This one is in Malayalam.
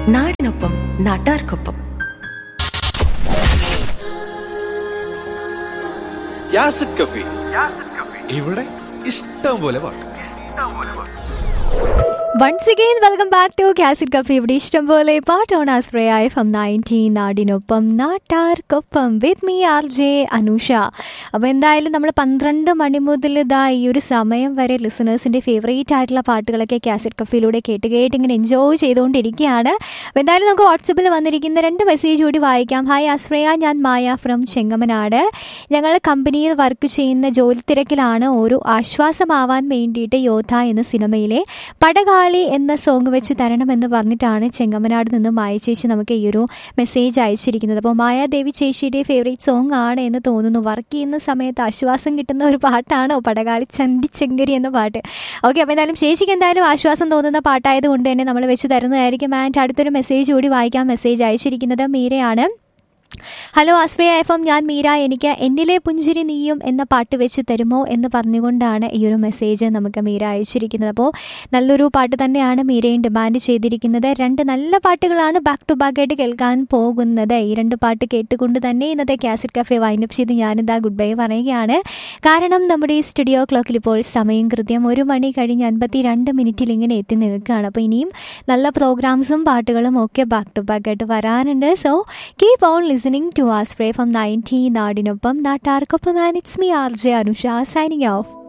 നാടിനൊപ്പം നാട്ടാർക്കൊപ്പം. യാസിഡ് കഫി, ഇവിടെ ഇഷ്ടം പോലെ പാട്ട്. Once again, welcome back to Classic Cafe. ഇവിടെ ഇഷ്ടംപോലെ പാട്ട് ഓൺ ആസ്പ്രയ FM 90 നാടിനൊപ്പം നാട്ടാർക്കൊപ്പം വിത്ത് മീ RJ അനുഷ. അപ്പോൾ എന്തായാലും നമ്മൾ 12 മണി മുതൽ ഇതാ ഈ ഒരു സമയം വരെ ലിസണേഴ്സിൻ്റെ ഫേവറേറ്റ് ആയിട്ടുള്ള പാട്ടുകളൊക്കെ കാസറ്റ് കഫയിലൂടെ കേട്ട് ഇങ്ങനെ എൻജോയ് ചെയ്തുകൊണ്ടിരിക്കുകയാണ്. അപ്പോൾ എന്തായാലും നമുക്ക് വാട്സപ്പിൽ വന്നിരിക്കുന്ന 2 മെസ്സേജ് കൂടി വായിക്കാം. ഹായ് ആസ്പ്രയ, ഞാൻ മായ ഫ്രം ചെങ്ങമനാട്. ഞങ്ങൾ കമ്പനിയിൽ വർക്ക് ചെയ്യുന്ന ജോലി തിരക്കിലാണ്. ഒരു ആശ്വാസമാവാൻ വേണ്ടിയിട്ട് യോദ്ധ എന്ന സിനിമയിലെ പടകാളി എന്ന സോങ് വെച്ച് തരണമെന്ന് പറഞ്ഞിട്ടാണ് ചെങ്ങമനാട് നിന്നും മായ ചേച്ചി നമുക്ക് ഈ ഒരു മെസ്സേജ് അയച്ചിരിക്കുന്നത്. അപ്പോൾ മായാദേവി ചേച്ചിയുടെ ഫേവറേറ്റ് സോങ് ആണ് എന്ന് തോന്നുന്നു. വർക്ക് ചെയ്യുന്ന സമയത്ത് ആശ്വാസം കിട്ടുന്ന ഒരു പാട്ടാണോ പടകാളി ചന്തിച്ചെങ്കരി എന്ന പാട്ട്? ഓക്കെ, അപ്പോൾ എന്തായാലും ചേച്ചിക്ക് എന്തായാലും ആശ്വാസം തോന്നുന്ന പാട്ടായത് കൊണ്ട് തന്നെ നമ്മൾ വെച്ച് തരുന്നതായിരിക്കും. ആൻഡ് അടുത്തൊരു മെസ്സേജ് കൂടി വായിക്കാം. മെസ്സേജ് അയച്ചിരിക്കുന്നത് മീരയാണ്. ഹലോ ആസ്പ്രയ FM, ഞാൻ മീര. എനിക്ക് എന്നിലെ പുഞ്ചിരി നീയും എന്ന പാട്ട് വെച്ച് തരുമോ എന്ന് പറഞ്ഞുകൊണ്ടാണ് ഈ ഒരു മെസ്സേജ് നമുക്ക് മീര അയച്ചിരിക്കുന്നത്. അപ്പോൾ നല്ലൊരു പാട്ട് തന്നെയാണ് മീരയും ഡിമാൻഡ് ചെയ്തിരിക്കുന്നത്. 2 നല്ല പാട്ടുകളാണ് ബാക്ക് ടു ബാക്ക് ആയിട്ട് കേൾക്കാൻ പോകുന്നത്. ഈ 2 പാട്ട് കേട്ടുകൊണ്ട് തന്നെ ഇന്നത്തെ കാസറ്റ് കഫേ വൈൻഡപ്പ് ചെയ്ത് ഞാനിതാ ഗുഡ് ബൈ പറയുകയാണ്. കാരണം നമ്മുടെ ഈ സ്റ്റുഡിയോ ക്ലോക്കിൽ ഇപ്പോൾ സമയം കൃത്യം 1 മണി കഴിഞ്ഞ് 52 മിനിറ്റിൽ ഇങ്ങനെ എത്തി നിൽക്കുകയാണ്. അപ്പോൾ ഇനിയും നല്ല പ്രോഗ്രാംസും പാട്ടുകളും ഒക്കെ ബാക്ക് ടു ബാക്ക് ആയിട്ട് വരാനുണ്ട്. So keep on listening to Asprey from 90 നാടിനൊപ്പം നാട്ടാർക്കൊപ്പം. And it's me RJ Anusha signing off.